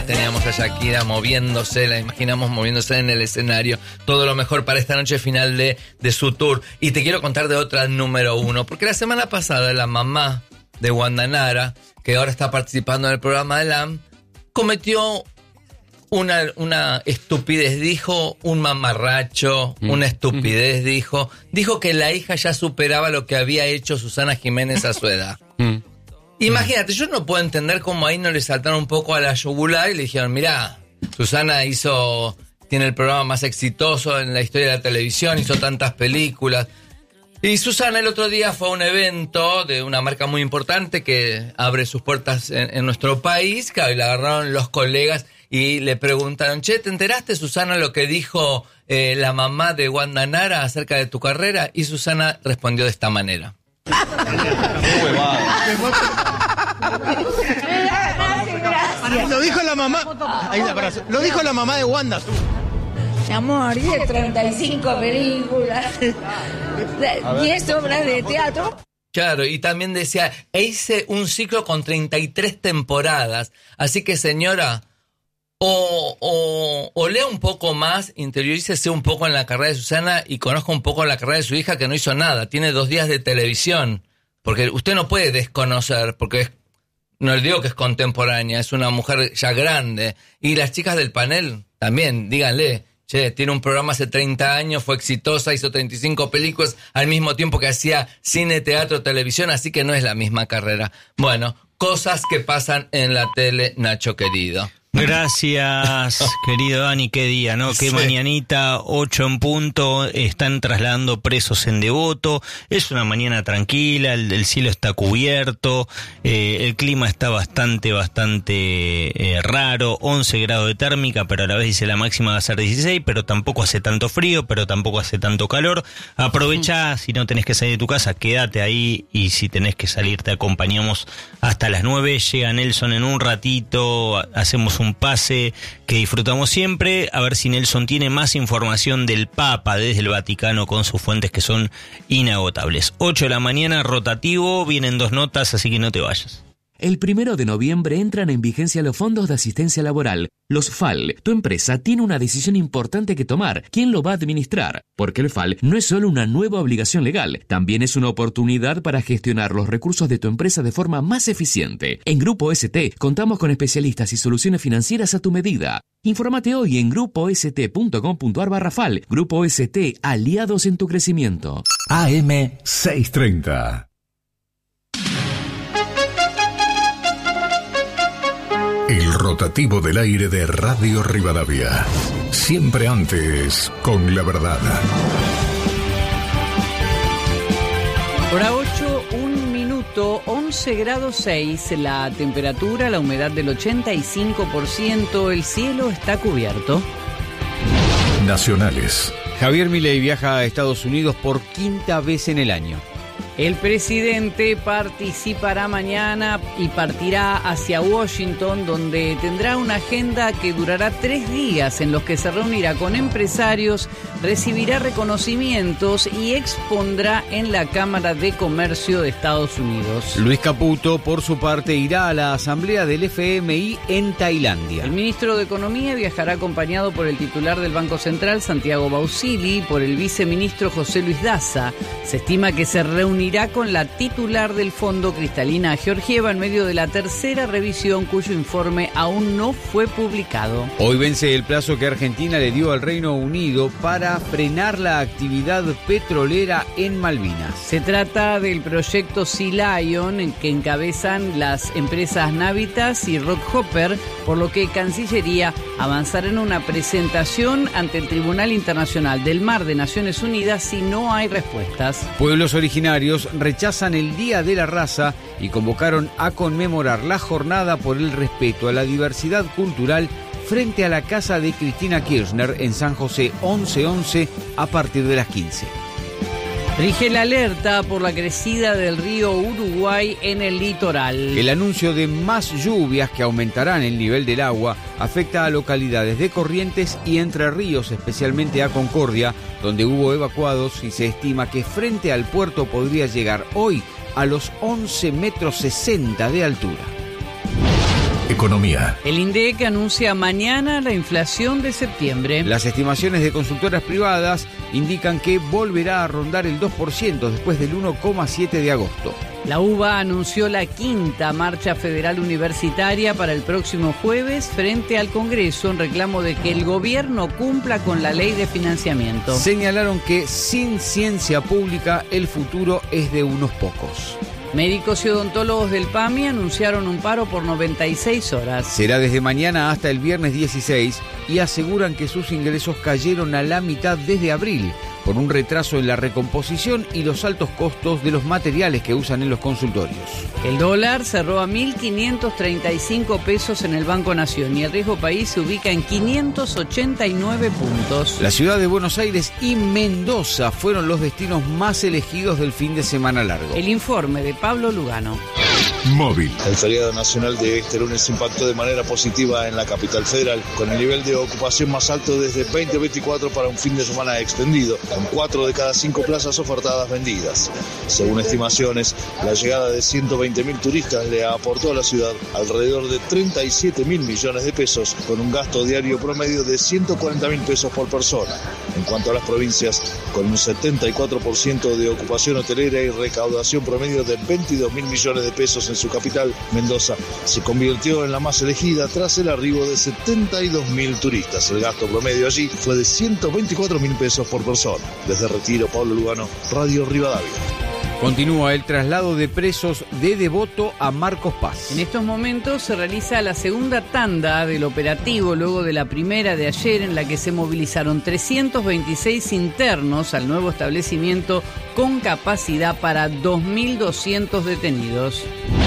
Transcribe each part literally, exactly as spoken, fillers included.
la teníamos a Shakira moviéndose, la imaginamos moviéndose en el escenario. Todo lo mejor para esta noche final de, de su tour. Y te quiero contar de otra número uno, porque la semana pasada la mamá de Wanda Nara, que ahora está participando en el programa de L A M, cometió una, una estupidez, dijo un mamarracho, mm. una estupidez, mm. dijo, dijo que la hija ya superaba lo que había hecho Susana Jiménez a su edad. Mm. Imagínate, yo no puedo entender cómo ahí no le saltaron un poco a la yugular y le dijeron, mirá, Susana hizo, tiene el programa más exitoso en la historia de la televisión, hizo tantas películas. Y Susana el otro día fue a un evento de una marca muy importante que abre sus puertas en, en nuestro país, claro, y la agarraron los colegas y le preguntaron, che, ¿te enteraste, Susana, lo que dijo eh, la mamá de Wanda Nara acerca de tu carrera? Y Susana respondió de esta manera. Lo dijo la mamá. Ahí está, lo dijo la mamá de Wanda. Mi amor, hice treinta y cinco películas, diez obras de teatro. Claro, y también decía, e hice un ciclo con treinta y tres temporadas. Así que, señora, o, o, o lea un poco más, interiorícese un poco en la carrera de Susana y conozca un poco la carrera de su hija, que no hizo nada. Tiene dos días de televisión. Porque usted no puede desconocer, porque es, no le digo que es contemporánea, es una mujer ya grande. Y las chicas del panel también, díganle, che, tiene un programa hace treinta años, fue exitosa, hizo treinta y cinco películas al mismo tiempo que hacía cine, teatro, televisión, así que no es la misma carrera. Bueno, cosas que pasan en la tele, Nacho querido. Gracias, querido Dani, qué día, ¿no? Qué sí. Mañanita, ocho en punto, están trasladando presos en Devoto, es una mañana tranquila, el, el cielo está cubierto, eh, el clima está bastante, bastante eh, raro, once grados de térmica, pero a la vez dice la máxima va a ser dieciséis, pero tampoco hace tanto frío, pero tampoco hace tanto calor. Aprovecha, si no tenés que salir de tu casa, quédate ahí, y si tenés que salir te acompañamos hasta las nueve, llega Nelson en un ratito, hacemos un un pase que disfrutamos siempre, a ver si Nelson tiene más información del Papa desde el Vaticano con sus fuentes que son inagotables. ocho de la mañana, rotativo, vienen dos notas, así que no te vayas. El primero de noviembre entran en vigencia los fondos de asistencia laboral, los F A L. Tu empresa tiene una decisión importante que tomar. ¿Quién lo va a administrar? Porque el F A L no es solo una nueva obligación legal, también es una oportunidad para gestionar los recursos de tu empresa de forma más eficiente. En Grupo S T contamos con especialistas y soluciones financieras a tu medida. Infórmate hoy en grupo s t punto com punto a r barra F A L. Grupo S T, aliados en tu crecimiento. A M seiscientos treinta. El rotativo del aire de Radio Rivadavia. Siempre antes, con la verdad. Hora ocho, un minuto, once grados seis, la temperatura, la humedad del ochenta y cinco por ciento, el cielo está cubierto. Nacionales. Javier Milei viaja a Estados Unidos por quinta vez en el año. El presidente participará mañana y partirá hacia Washington, donde tendrá una agenda que durará tres días en los que se reunirá con empresarios, recibirá reconocimientos y expondrá en la Cámara de Comercio de Estados Unidos. Luis Caputo, por su parte, irá a la asamblea del F M I en Tailandia. El ministro de Economía viajará acompañado por el titular del Banco Central, Santiago Bausili, y por el viceministro José Luis Daza. Se estima que se reunirá Irá con la titular del fondo, Cristalina Georgieva, en medio de la tercera revisión cuyo informe aún no fue publicado. Hoy vence el plazo que Argentina le dio al Reino Unido para frenar la actividad petrolera en Malvinas. Se trata del proyecto Sea Lion, en que encabezan las empresas Navitas y Rockhopper, por lo que Cancillería avanzará en una presentación ante el Tribunal Internacional del Mar de Naciones Unidas si no hay respuestas. Pueblos originarios rechazan el Día de la Raza y convocaron a conmemorar la jornada por el respeto a la diversidad cultural frente a la casa de Cristina Kirchner en San José once once a partir de las quince. Rige la alerta por la crecida del río Uruguay en el litoral. El anuncio de más lluvias que aumentarán el nivel del agua afecta a localidades de Corrientes y Entre Ríos, especialmente a Concordia, donde hubo evacuados y se estima que frente al puerto podría llegar hoy a los once metros sesenta de altura. Economía. El INDEC anuncia mañana la inflación de septiembre. Las estimaciones de consultoras privadas indican que volverá a rondar el dos por ciento después del uno coma siete por ciento de agosto. La UBA anunció la quinta marcha federal universitaria para el próximo jueves frente al Congreso en reclamo de que el gobierno cumpla con la ley de financiamiento. Señalaron que sin ciencia pública el futuro es de unos pocos. Médicos y odontólogos del PAMI anunciaron un paro por noventa y seis horas. Será desde mañana hasta el viernes dieciséis y aseguran que sus ingresos cayeron a la mitad desde abril por un retraso en la recomposición y los altos costos de los materiales que usan en los consultorios. El dólar cerró a mil quinientos treinta y cinco pesos en el Banco Nación y el riesgo país se ubica en quinientos ochenta y nueve puntos. La ciudad de Buenos Aires y Mendoza fueron los destinos más elegidos del fin de semana largo. El informe de Pablo Lugano. Móvil. El feriado nacional de este lunes impactó de manera positiva en la capital federal, con el nivel de ocupación más alto desde veinte veinticuatro para un fin de semana extendido, con cuatro de cada cinco plazas ofertadas vendidas. Según estimaciones, la llegada de ciento veinte mil turistas le aportó a la ciudad alrededor de treinta y siete mil millones de pesos, con un gasto diario promedio de ciento cuarenta mil pesos por persona. En cuanto a las provincias, con un setenta y cuatro por ciento de ocupación hotelera y recaudación promedio de veintidós mil millones de pesos en su capital, Mendoza se convirtió en la más elegida tras el arribo de setenta y dos mil turistas. El gasto promedio allí fue de ciento veinticuatro mil pesos por persona. Desde Retiro, Pablo Lugano, Radio Rivadavia. Continúa el traslado de presos de Devoto a Marcos Paz. En estos momentos se realiza la segunda tanda del operativo luego de la primera de ayer en la que se movilizaron trescientos veintiséis internos al nuevo establecimiento con capacidad para dos mil doscientos detenidos.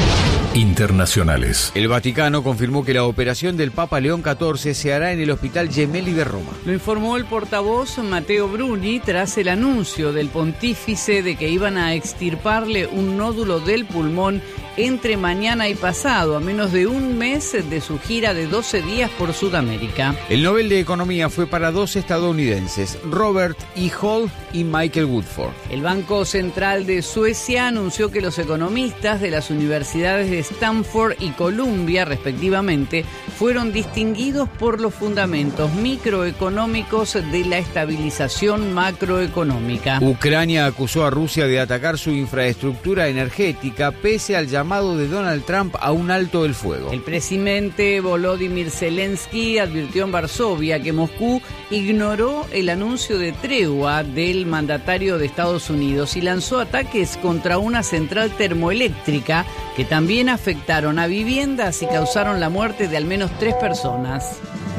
Internacionales. El Vaticano confirmó que la operación del Papa León catorce se hará en el Hospital Gemelli de Roma. Lo informó el portavoz Matteo Bruni tras el anuncio del pontífice de que iban a extirparle un nódulo del pulmón entre mañana y pasado, a menos de un mes de su gira de doce días por Sudamérica. El Nobel de Economía fue para dos estadounidenses, Robert E. Hall y Michael Woodford. El Banco Central de Suecia anunció que los economistas de las universidades de Stanford y Columbia, respectivamente, fueron distinguidos por los fundamentos microeconómicos de la estabilización macroeconómica. Ucrania acusó a Rusia de atacar su infraestructura energética pese al llamado de Donald Trump a un alto el fuego. El presidente Volodymyr Zelensky advirtió en Varsovia que Moscú ignoró el anuncio de tregua del mandatario de Estados Unidos y lanzó ataques contra una central termoeléctrica que también afectaron a viviendas y causaron la muerte de al menos tres personas.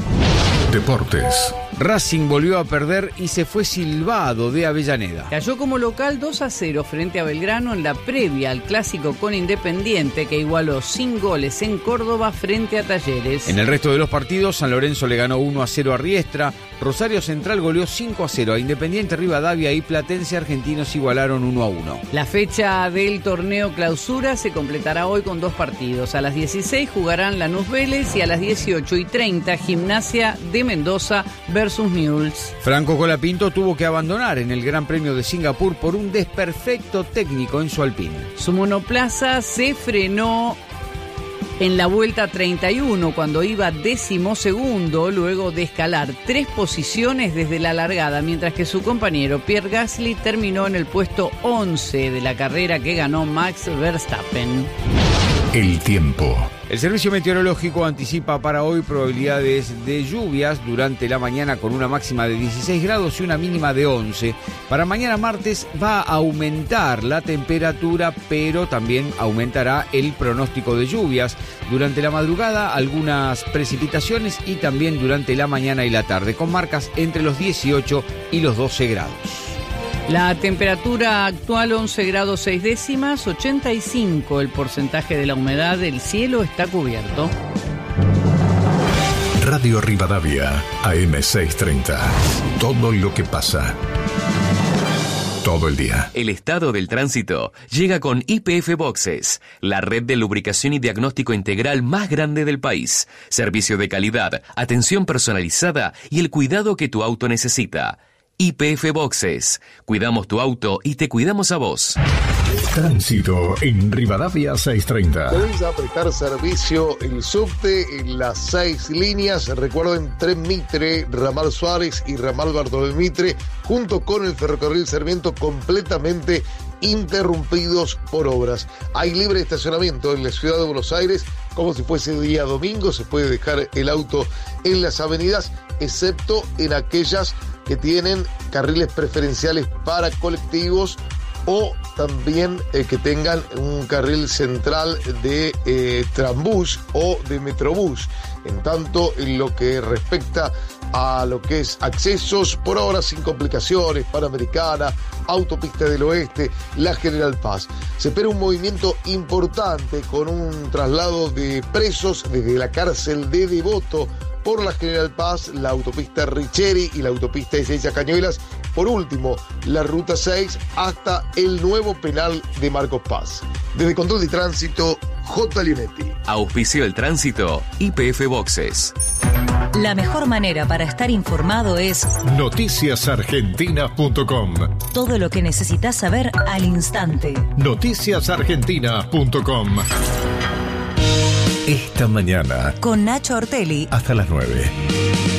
Deportes. Racing volvió a perder y se fue silbado de Avellaneda. Cayó como local dos a cero frente a Belgrano en la previa al clásico con Independiente, que igualó sin goles en Córdoba frente a Talleres. En el resto de los partidos, San Lorenzo le ganó uno a cero a Riestra, Rosario Central goleó cinco a cero a Independiente Rivadavia y Platense Argentinos igualaron uno a uno. La fecha del torneo clausura se completará hoy con dos partidos. A las dieciséis jugarán Lanús Vélez y a las dieciocho y treinta Gimnasia de Mendoza versus Newell's. Franco Colapinto tuvo que abandonar en el Gran Premio de Singapur por un desperfecto técnico en su Alpine. Su monoplaza se frenó en la vuelta treinta y uno cuando iba decimosegundo luego de escalar tres posiciones desde la largada, mientras que su compañero Pierre Gasly terminó en el puesto once de la carrera que ganó Max Verstappen. El tiempo. El Servicio Meteorológico anticipa para hoy probabilidades de lluvias durante la mañana con una máxima de dieciséis grados y una mínima de once. Para mañana martes va a aumentar la temperatura, pero también aumentará el pronóstico de lluvias. Durante la madrugada algunas precipitaciones y también durante la mañana y la tarde, con marcas entre los dieciocho y los doce grados. La temperatura actual once grados seis décimas, ochenta y cinco el porcentaje de la humedad, el cielo está cubierto. Radio Rivadavia, A M seiscientos treinta. Todo lo que pasa. Todo el día. El estado del tránsito llega con Y P F Boxes, la red de lubricación y diagnóstico integral más grande del país. Servicio de calidad, atención personalizada y el cuidado que tu auto necesita. Y P F Boxes. Cuidamos tu auto y te cuidamos a vos. Tránsito en Rivadavia seiscientos treinta. Comienza a prestar servicio el subte en las seis líneas. Recuerden, Tren Mitre, Ramal Suárez y Ramal Bartolomé Mitre, junto con el ferrocarril Sarmiento, completamente interrumpidos por obras. Hay libre estacionamiento en la ciudad de Buenos Aires, como si fuese día domingo. Se puede dejar el auto en las avenidas, excepto en aquellas que tienen carriles preferenciales para colectivos o también eh, que tengan un carril central de eh, Trambús o de Metrobús. En tanto, en lo que respecta a lo que es accesos, por ahora sin complicaciones, Panamericana, Autopista del Oeste, la General Paz. Se espera un movimiento importante con un traslado de presos desde la cárcel de Devoto por la General Paz, la autopista Richeri y la autopista Ezeiza Cañuelas. Por último, la ruta seis hasta el nuevo penal de Marcos Paz. Desde Control de Tránsito, J. Leonetti. Auspició el tránsito Y P F Boxes. La mejor manera para estar informado es noticias argentinas punto com. Todo lo que necesitas saber al instante. noticias argentinas punto com. Esta mañana, con Nacho Ortelli, hasta las nueve.